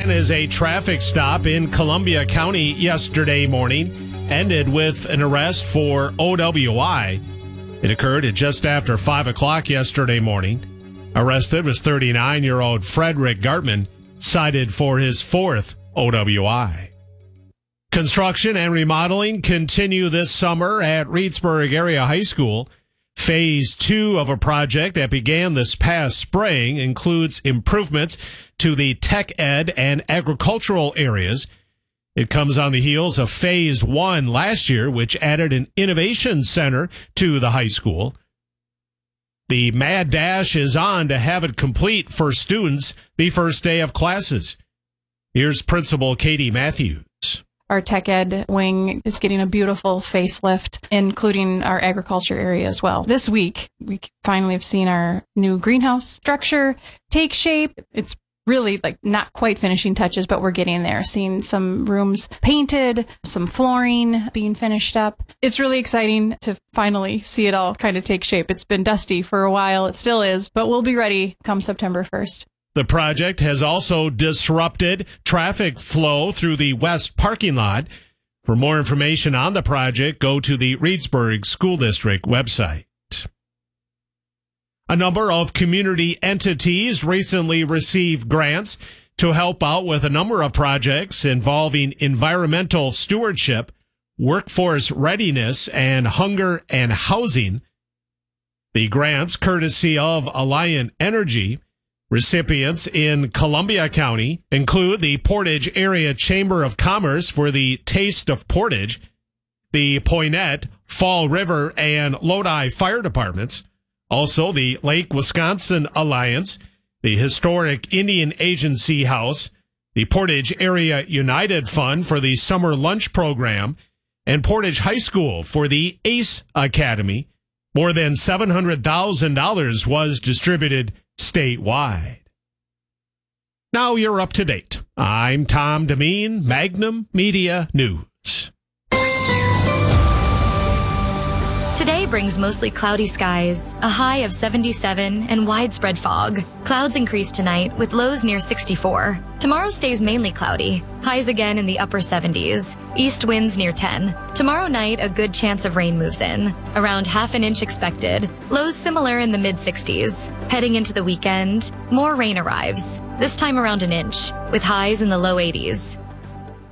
began as a traffic stop in Columbia County yesterday morning, ended with an arrest for OWI. It occurred at just after 5 o'clock yesterday morning. Arrested was 39-year-old Frederick Gartman, cited for his fourth OWI. Construction and remodeling continue this summer at Reedsburg Area High School. Phase 2 of a project that began this past spring includes improvements to the tech ed and agricultural areas. It comes on the heels of Phase 1 last year, which added an innovation center to the high school. The mad dash is on to have it complete for students the first day of classes. Here's Principal Katie Matthews. Our tech ed wing is getting a beautiful facelift, including our agriculture area as well. This week, we finally have seen our new greenhouse structure take shape. It's really not quite finishing touches, but we're getting there. Seeing some rooms painted, some flooring being finished up. It's really exciting to finally see it all kind of take shape. It's been dusty for a while. It still is, but we'll be ready come September 1st. The project has also disrupted traffic flow through the west parking lot. For more information on the project, go to the Reedsburg School District website. A number of community entities recently received grants to help out with a number of projects involving environmental stewardship, workforce readiness, and hunger and housing. The grants, courtesy of Alliant Energy. Recipients in Columbia County include the Portage Area Chamber of Commerce for the Taste of Portage, the Poynette, Fall River, and Lodi Fire Departments, also the Lake Wisconsin Alliance, the Historic Indian Agency House, the Portage Area United Fund for the Summer Lunch Program, and Portage High School for the ACE Academy. More than $700,000 was distributed statewide. Now you're up to date. I'm Tom Demeen, Magnum Media News. Today brings mostly cloudy skies, a high of 77, and widespread fog. Clouds increase tonight with lows near 64. Tomorrow stays mainly cloudy, highs again in the upper 70s, east winds near 10. Tomorrow night, a good chance of rain moves in, around half an inch expected, lows similar in the mid-60s. Heading into the weekend, more rain arrives, this time around an inch, with highs in the low 80s.